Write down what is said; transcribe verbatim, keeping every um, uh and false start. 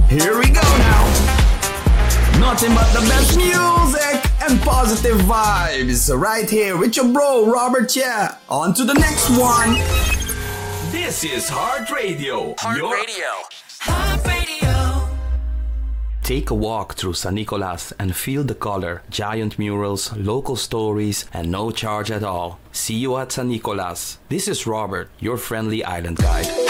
Here we go now. Nothing but the best music and positive vibes right here with your bro Robert Chia. On to the next one. This is Heart Radio. Heart Your- Radio. Heart Radio. Take a walk through San Nicolas and feel the color, giant murals, local stories, and no charge at all. See you at San Nicolas. This is Robert, your friendly island guide.